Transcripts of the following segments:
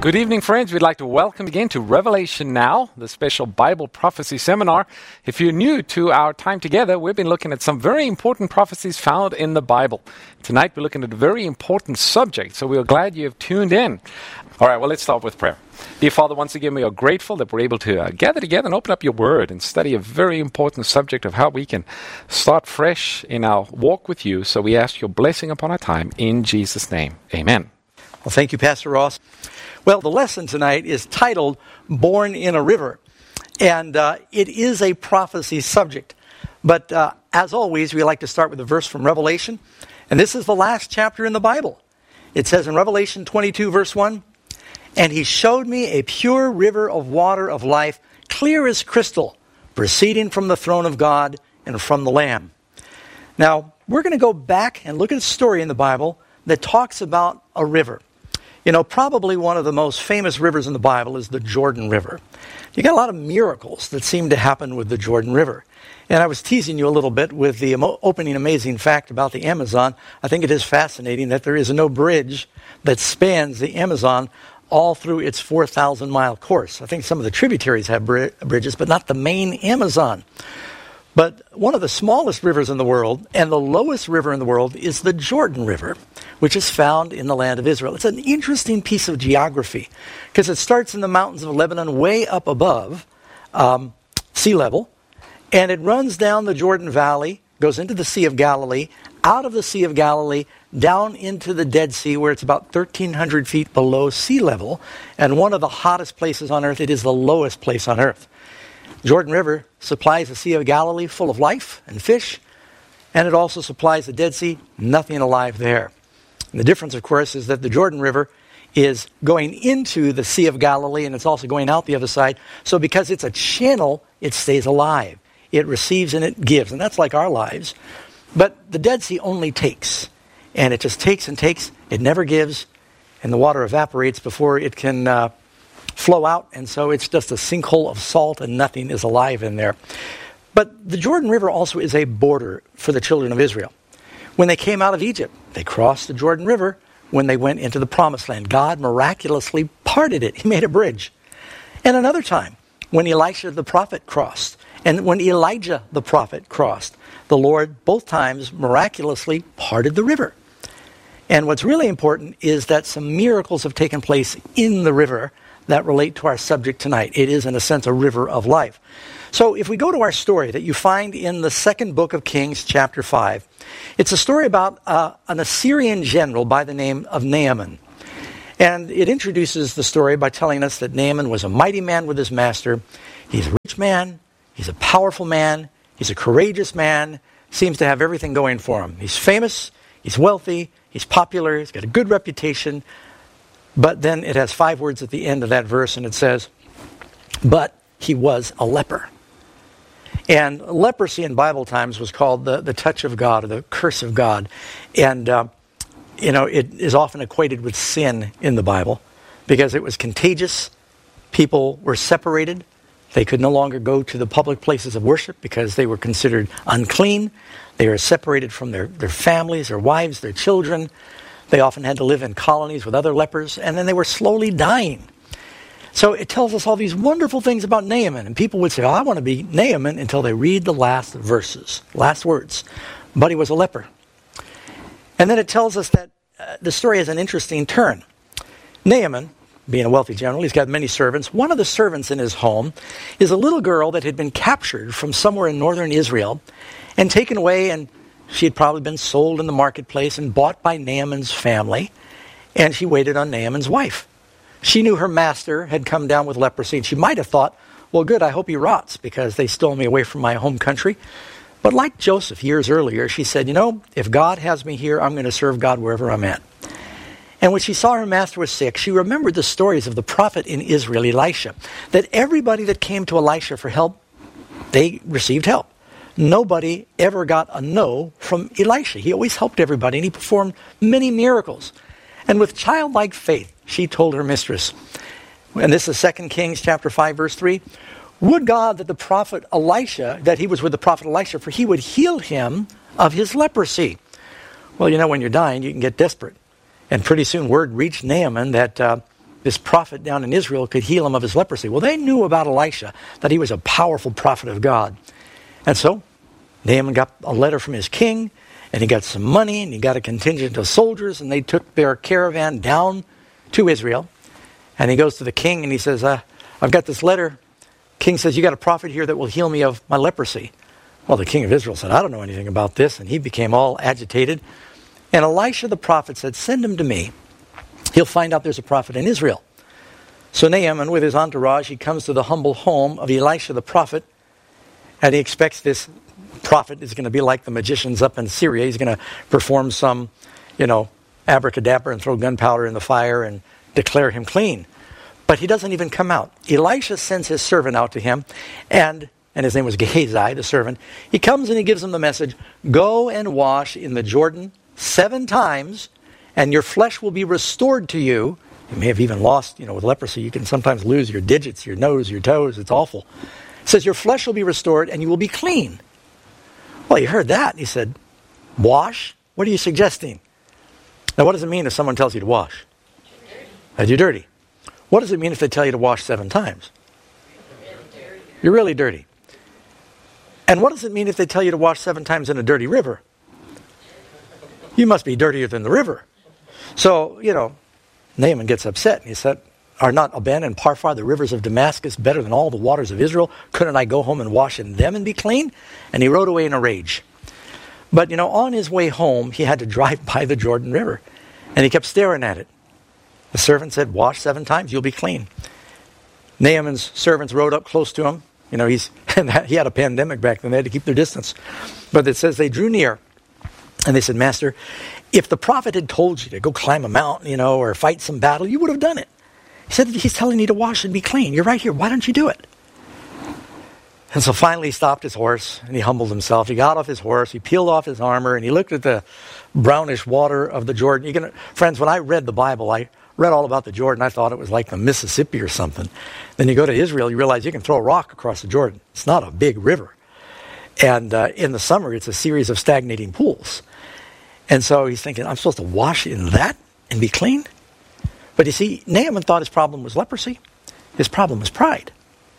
Good evening, friends. We'd like to welcome again to Revelation Now, the special Bible prophecy seminar. If you're new to our time together, we've been looking at some very important prophecies found in the Bible. Tonight, we're looking at a very important subject, so we're glad you have tuned in. All right, well, let's start with prayer. Dear Father, once again, we are grateful that we're able to gather together and open up your word and study a very important subject of how we can start fresh in our walk with you. So we ask your blessing upon our time in Jesus' name. Amen. Well, thank you, Pastor Ross. Well, the lesson tonight is titled, Born in a River. And it is a prophecy subject. But as always, we like to start with a verse from Revelation. And this is the last chapter in the Bible. It says in Revelation 22, verse 1, "And he showed me a pure river of water of life, clear as crystal, proceeding from the throne of God and from the Lamb." Now, we're going to go back and look at a story in the Bible that talks about a river. You know, probably one of the most famous rivers in the Bible is the Jordan River. You got a lot of miracles that seem to happen with the Jordan River. And I was teasing you a little bit with the opening amazing fact about the Amazon. I think it is fascinating that there is no bridge that spans the Amazon all through its 4,000-mile course. I think some of the tributaries have bridges, but not the main Amazon. But one of the smallest rivers in the world and the lowest river in the world is the Jordan River, which is found in the land of Israel. It's an interesting piece of geography because it starts in the mountains of Lebanon way up above sea level, and it runs down the Jordan Valley, goes into the Sea of Galilee, out of the Sea of Galilee, down into the Dead Sea where it's about 1,300 feet below sea level, and one of the hottest places on earth. It is the lowest place on earth. The Jordan River supplies the Sea of Galilee full of life and fish, and it also supplies the Dead Sea, nothing alive there. And the difference, of course, is that the Jordan River is going into the Sea of Galilee, and it's also going out the other side. So because it's a channel, it stays alive. It receives and it gives, and that's like our lives. But the Dead Sea only takes, and it just takes and takes. It never gives, and the water evaporates before it can flow out, and so it's just a sinkhole of salt and nothing is alive in there. But the Jordan River also is a border for the children of Israel. When they came out of Egypt, they crossed the Jordan River. When they went into the Promised Land, God miraculously parted it. He made a bridge. And another time, when Elisha the prophet crossed, and when Elijah the prophet crossed, the Lord both times miraculously parted the river. And what's really important is that some miracles have taken place in the river that relate to our subject tonight. It is, in a sense, a river of life. So if we go to our story that you find in the second book of Kings, chapter 5, it's a story about an Assyrian general by the name of Naaman. And it introduces the story by telling us that Naaman was a mighty man with his master. He's a rich man. He's a powerful man. He's a courageous man. Seems to have everything going for him. He's famous. He's wealthy. He's popular. He's got a good reputation. But then it has 5 words at the end of that verse, and it says, but he was a leper. And leprosy in Bible times was called the touch of God or the curse of God. And, it is often equated with sin in the Bible because it was contagious. People were separated. They could no longer go to the public places of worship because they were considered unclean. They were separated from their families, their wives, their children. They often had to live in colonies with other lepers, and then they were slowly dying. So it tells us all these wonderful things about Naaman, and people would say, I want to be Naaman, until they read the last verses, last words. But he was a leper. And then it tells us that the story has an interesting turn. Naaman, being a wealthy general, he's got many servants. One of the servants in his home is a little girl that had been captured from somewhere in northern Israel and taken away, and she had probably been sold in the marketplace and bought by Naaman's family, and she waited on Naaman's wife. She knew her master had come down with leprosy, and she might have thought, well, good, I hope he rots because they stole me away from my home country. But like Joseph years earlier, she said, if God has me here, I'm going to serve God wherever I'm at. And when she saw her master was sick, she remembered the stories of the prophet in Israel, Elisha, that everybody that came to Elisha for help, they received help. Nobody ever got a no from Elisha. He always helped everybody, and he performed many miracles. And with childlike faith, she told her mistress, and this is 2 Kings chapter 5, verse 3, would God that the prophet Elisha, that he was with the prophet Elisha, for he would heal him of his leprosy. Well, when you're dying, you can get desperate. And pretty soon word reached Naaman that this prophet down in Israel could heal him of his leprosy. Well, they knew about Elisha, that he was a powerful prophet of God. And so Naaman got a letter from his king, and he got some money, and he got a contingent of soldiers, and they took their caravan down to Israel. And he goes to the king, and he says, I've got this letter. King says, you got a prophet here that will heal me of my leprosy. Well, the king of Israel said, I don't know anything about this. And he became all agitated. And Elisha the prophet said, send him to me. He'll find out there's a prophet in Israel. So Naaman, with his entourage, he comes to the humble home of Elisha the prophet. And he expects this prophet is going to be like the magicians up in Syria. He's going to perform some, abracadabra and throw gunpowder in the fire and declare him clean. But he doesn't even come out. Elisha sends his servant out to him, and his name was Gehazi, the servant. He comes and he gives him the message, go and wash in the Jordan 7 times, and your flesh will be restored to you. You may have even lost, with leprosy, you can sometimes lose your digits, your nose, your toes. It's awful. It says, your flesh will be restored and you will be clean. Well, he heard that. He said, wash? What are you suggesting? Now, what does it mean if someone tells you to wash? That you're dirty. What does it mean if they tell you to wash 7 times? You're really dirty. And what does it mean if they tell you to wash 7 times in a dirty river? You must be dirtier than the river. So, Naaman gets upset. And he said, are not Aben and Parfar, the rivers of Damascus, better than all the waters of Israel? Couldn't I go home and wash in them and be clean? And he rode away in a rage. But, on his way home, he had to drive by the Jordan River. And he kept staring at it. The servant said, wash 7 times, you'll be clean. Naaman's servants rode up close to him. He had a pandemic back then. They had to keep their distance. But it says they drew near. And they said, Master, if the prophet had told you to go climb a mountain, or fight some battle, you would have done it. He said, he's telling you to wash and be clean. You're right here. Why don't you do it? And so finally he stopped his horse and he humbled himself. He got off his horse. He peeled off his armor and he looked at the brownish water of the Jordan. Friends, when I read the Bible, I read all about the Jordan. I thought it was like the Mississippi or something. Then you go to Israel, you realize you can throw a rock across the Jordan. It's not a big river. And in the summer, it's a series of stagnating pools. And so he's thinking, I'm supposed to wash in that and be clean? But you see, Naaman thought his problem was leprosy. His problem was pride.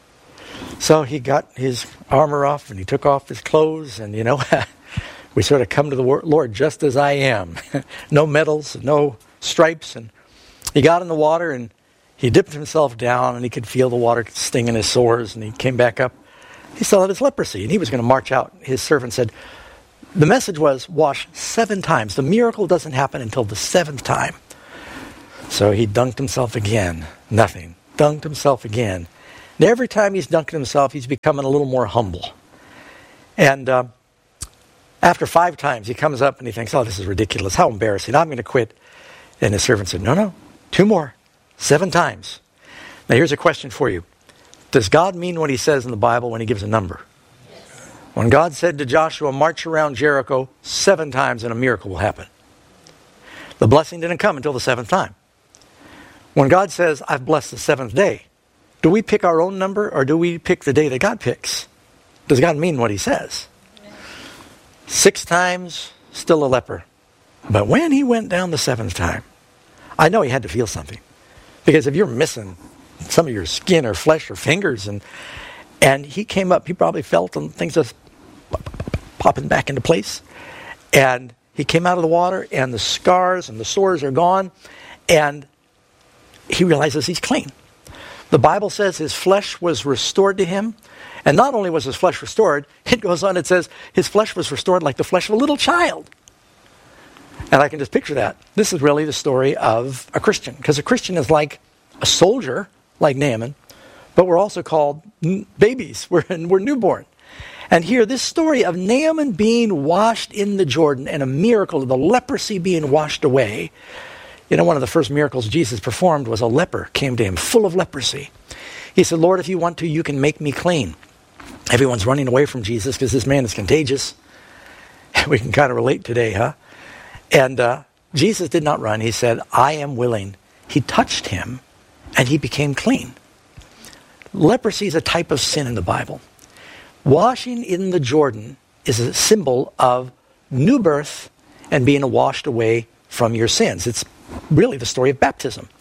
So he got his armor off and he took off his clothes. And, we sort of come to the Lord just as I am. No medals, no stripes. And he got in the water and he dipped himself down and he could feel the water sting in his sores. And he came back up. He still had his leprosy and he was going to march out. His servant said, the message was wash 7 times. The miracle doesn't happen until the 7th time. So he dunked himself again. Nothing. Dunked himself again. And every time he's dunked himself, he's becoming a little more humble. And after 5 times, he comes up and he thinks, oh, this is ridiculous. How embarrassing. I'm going to quit. And his servant said, no, 2 more. 7 times. Now here's a question for you. Does God mean what he says in the Bible when he gives a number? Yes. When God said to Joshua, march around Jericho 7 times and a miracle will happen. The blessing didn't come until the 7th time. When God says, I've blessed the 7th day, do we pick our own number or do we pick the day that God picks? Does God mean what he says? 6 times, still a leper. But when he went down the 7th time, I know he had to feel something. Because if you're missing some of your skin or flesh or fingers, and he came up, he probably felt things just popping back into place. And he came out of the water and the scars and the sores are gone. And he realizes he's clean. The Bible says his flesh was restored to him. And not only was his flesh restored, it goes on, it says his flesh was restored like the flesh of a little child. And I can just picture that. This is really the story of a Christian. Because a Christian is like a soldier, like Naaman. But we're also called babies. We're newborn. And here, this story of Naaman being washed in the Jordan and a miracle of the leprosy being washed away. One of the first miracles Jesus performed was a leper came to him full of leprosy. He said, Lord, if you want to, you can make me clean. Everyone's running away from Jesus because this man is contagious. We can kind of relate today, huh? And Jesus did not run. He said, I am willing. He touched him and he became clean. Leprosy is a type of sin in the Bible. Washing in the Jordan is a symbol of new birth and being washed away from your sins. It's really the story of baptism.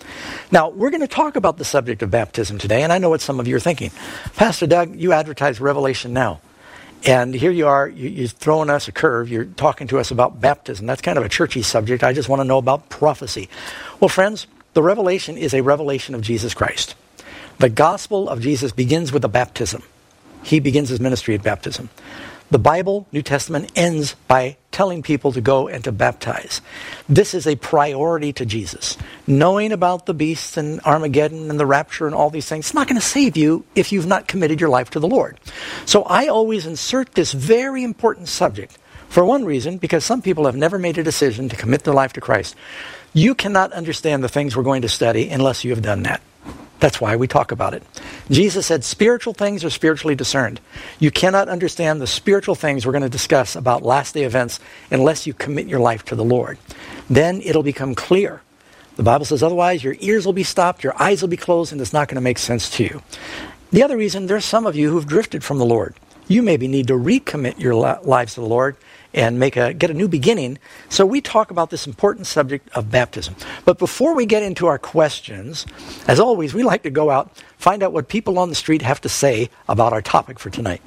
Now, we're going to talk about the subject of baptism today, and I know what some of you are thinking. Pastor Doug, you advertise Revelation Now, and here you are, you're throwing us a curve, you're talking to us about baptism. That's kind of a churchy subject. I just want to know about prophecy. Well, friends, the revelation is a revelation of Jesus Christ. The gospel of Jesus begins with a baptism. He begins his ministry at baptism. The Bible, New Testament, ends by telling people to go and to baptize. This is a priority to Jesus. Knowing about the beast and Armageddon and the rapture and all these things, it's not going to save you if you've not committed your life to the Lord. So I always insert this very important subject. For one reason, because some people have never made a decision to commit their life to Christ. You cannot understand the things we're going to study unless you have done that. That's why we talk about it. Jesus said spiritual things are spiritually discerned. You cannot understand the spiritual things we're going to discuss about last day events unless you commit your life to the Lord. Then it'll become clear. The Bible says otherwise your ears will be stopped, your eyes will be closed, and it's not going to make sense to you. The other reason, there's some of you who've drifted from the Lord. You maybe need to recommit your lives to the Lord and get a new beginning. So we talk about this important subject of baptism. But before we get into our questions, as always, we like to go out, find out what people on the street have to say about our topic for tonight.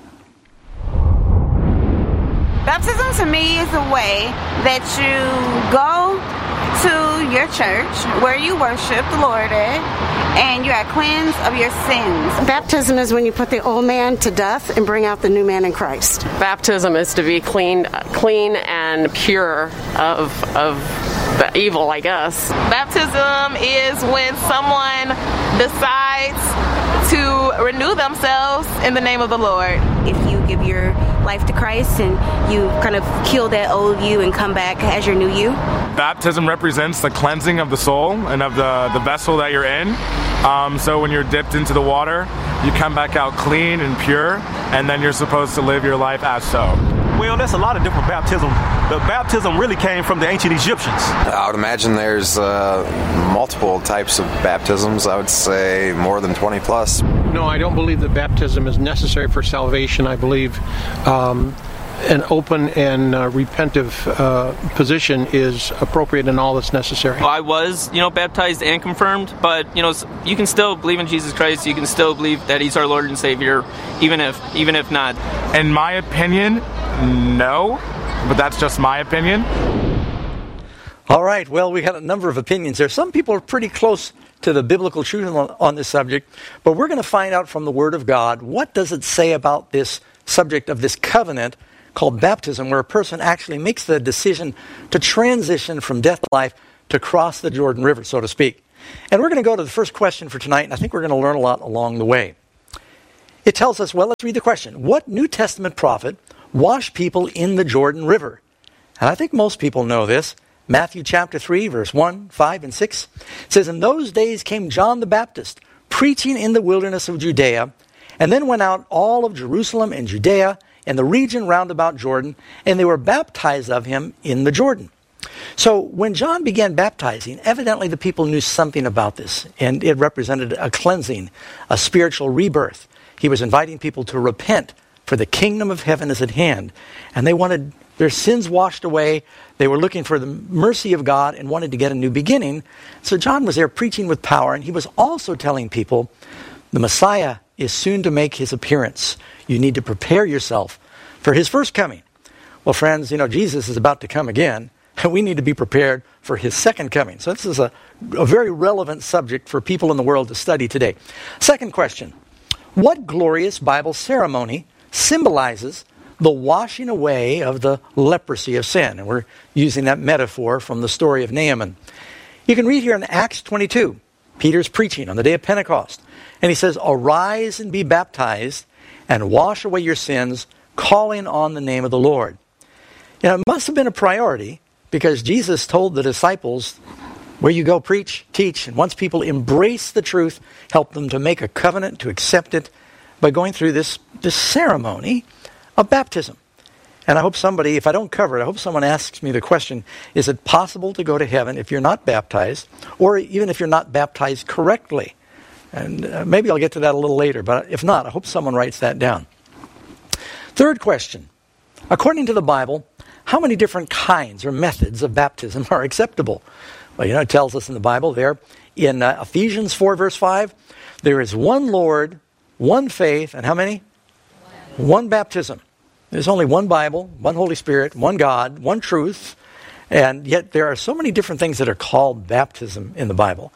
Baptism to me is a way that you go to your church where you worship the Lord at, and you are cleansed of your sins. Baptism is when you put the old man to death and bring out the new man in Christ. Baptism is to be clean and pure of the evil, I guess. Baptism is when someone decides to renew themselves in the name of the Lord. If you give your life to Christ and you kind of kill that old you and come back as your new you. Baptism represents the cleansing of the soul and of the vessel that you're in. So when you're dipped into the water, you come back out clean and pure, and then you're supposed to live your life as so. Well, there's a lot of different baptism. The baptism really came from the ancient Egyptians. I would imagine there's multiple types of baptisms. I would say more than 20 plus. No, I don't believe that baptism is necessary for salvation. I believe an open and repentive position is appropriate in all that's necessary. Well, I was, baptized and confirmed, but, you can still believe in Jesus Christ. You can still believe that He's our Lord and Savior, even if not. In my opinion, no, but that's just my opinion. All right, well, we got a number of opinions there. Some people are pretty close to the biblical truth on this subject, but we're going to find out from the Word of God, what does it say about this subject of this covenant called baptism, where a person actually makes the decision to transition from death to life to cross the Jordan River, so to speak. And we're going to go to the first question for tonight, and I think we're going to learn a lot along the way. It tells us, well, let's read the question. What New Testament prophet washed people in the Jordan River? And I think most people know this. Matthew chapter 3, verse 1, 5, and 6. It says, "In those days came John the Baptist, preaching in the wilderness of Judea, and then went out all of Jerusalem and Judea, and the region round about Jordan, and they were baptized of him in the Jordan." So when John began baptizing, evidently the people knew something about this, and it represented a cleansing, a spiritual rebirth. He was inviting people to repent, for the kingdom of heaven is at hand. And they wanted their sins washed away. They were looking for the mercy of God and wanted to get a new beginning. So John was there preaching with power, and he was also telling people, the Messiah is soon to make his appearance. You need to prepare yourself for his first coming. Well, friends, Jesus is about to come again, and we need to be prepared for his second coming. So this is a very relevant subject for people in the world to study today. Second question, what glorious Bible ceremony symbolizes the washing away of the leprosy of sin? And we're using that metaphor from the story of Naaman. You can read here in Acts 22, Peter's preaching on the day of Pentecost. And he says, "Arise and be baptized and wash away your sins, calling on the name of the Lord." It must have been a priority because Jesus told the disciples, where you go, preach, teach. And once people embrace the truth, help them to make a covenant, to accept it by going through this ceremony of baptism. And I hope somebody, if I don't cover it, I hope someone asks me the question, is it possible to go to heaven if you're not baptized, or even if you're not baptized correctly? And maybe I'll get to that a little later, but if not, I hope someone writes that down. Third question. According to the Bible, how many different kinds or methods of baptism are acceptable? Well, it tells us in the Bible there in Ephesians 4, verse 5, there is one Lord, one faith, and how many? One baptism. There's only one Bible, one Holy Spirit, one God, one truth, and yet there are so many different things that are called baptism in the Bible.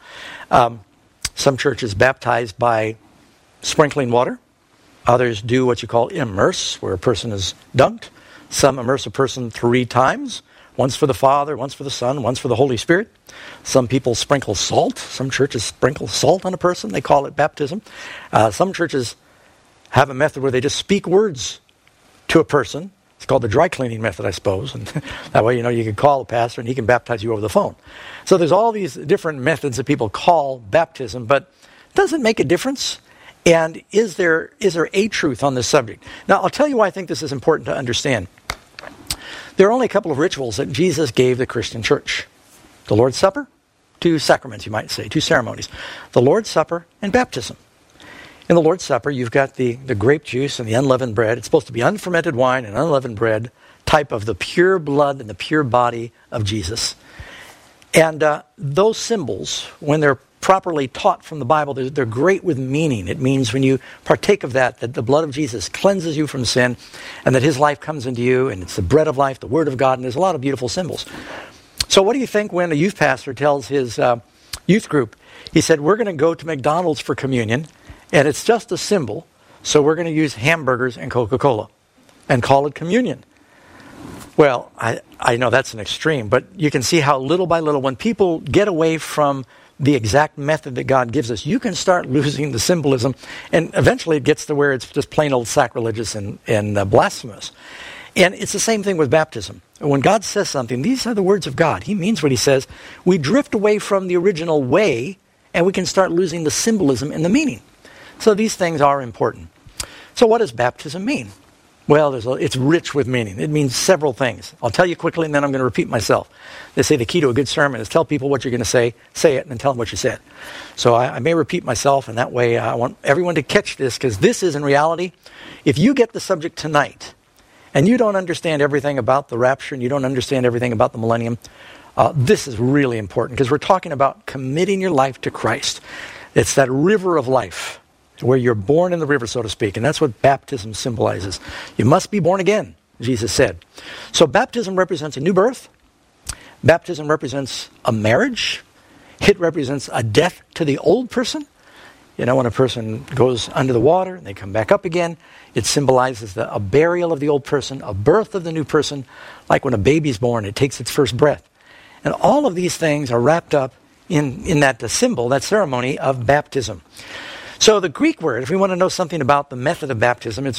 Some churches baptize by sprinkling water. Others do what you call immerse, where a person is dunked. Some immerse a person 3 times. Once for the Father, once for the Son, once for the Holy Spirit. Some people sprinkle salt. Some churches sprinkle salt on a person. They call it baptism. Some churches have a method where they just speak words to a person. It's called the dry cleaning method, I suppose. And that way, you can call a pastor and he can baptize you over the phone. So there's all these different methods that people call baptism, but does it make a difference? And is there a truth on this subject? Now, I'll tell you why I think this is important to understand. There are only a couple of rituals that Jesus gave the Christian church. The Lord's Supper, 2 sacraments, you might say, 2 ceremonies. The Lord's Supper and baptism. In the Lord's Supper, you've got the grape juice and the unleavened bread. It's supposed to be unfermented wine and unleavened bread, type of the pure blood and the pure body of Jesus. And those symbols, when they're properly taught from the Bible, they're great with meaning. It means when you partake of that the blood of Jesus cleanses you from sin and that his life comes into you, and it's the bread of life, the word of God, and there's a lot of beautiful symbols. So what do you think when a youth pastor tells his youth group, he said, we're going to go to McDonald's for communion, and it's just a symbol, so we're going to use hamburgers and Coca-Cola and call it communion. Well, I know that's an extreme, but you can see how little by little, when people get away from the exact method that God gives us, you can start losing the symbolism, and eventually it gets to where it's just plain old sacrilegious and blasphemous. And it's the same thing with baptism. When God says something, these are the words of God. He means what he says. We drift away from the original way, and we can start losing the symbolism and the meaning. So these things are important. So what does baptism mean? Well, it's rich with meaning. It means several things. I'll tell you quickly, and then I'm going to repeat myself. They say the key to a good sermon is tell people what you're going to say it, and then tell them what you said. So I may repeat myself, and that way I want everyone to catch this, because this is, in reality, if you get the subject tonight, and you don't understand everything about the rapture, and you don't understand everything about the millennium, this is really important, because we're talking about committing your life to Christ. It's that river of life, where you're born in the river, so to speak. And that's what baptism symbolizes. You must be born again, Jesus said. So baptism represents a new birth. Baptism represents a marriage. It represents a death to the old person. When a person goes under the water and they come back up again, it symbolizes a burial of the old person, a birth of the new person, like when a baby's born, it takes its first breath. And all of these things are wrapped up in that symbol, that ceremony of baptism. So the Greek word, if we want to know something about the method of baptism, it's